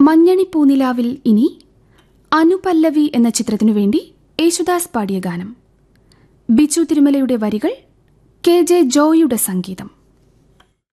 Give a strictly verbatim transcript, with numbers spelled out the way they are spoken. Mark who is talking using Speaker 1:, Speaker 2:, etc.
Speaker 1: മഞ്ഞണി പൂനിലാവിൽ ഇനി അനുപല്ലവി എന്ന ചിത്രത്തിനു വേണ്ടി യേശുദാസ് പാടിയ ഗാനം. ബിച്ചു തിരുമലയുടെ വരികൾ, കെ ജെ ജോയിയുടെ സംഗീതം.